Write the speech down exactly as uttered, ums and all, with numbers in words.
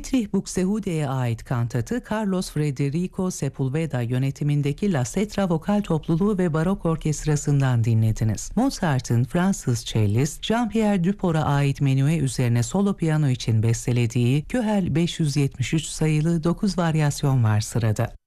Dietrich Buxtehude'ye ait kantatı Carlos Frederico Sepulveda yönetimindeki La Cetra Vokal Topluluğu ve Barok Orkestrası'ndan dinlediniz. Mozart'ın Fransız cellist Jean-Pierre Duport'a ait menüe üzerine solo piyano için bestelediği Köhel beş yüz yetmiş üç sayılı dokuz varyasyon var sırada.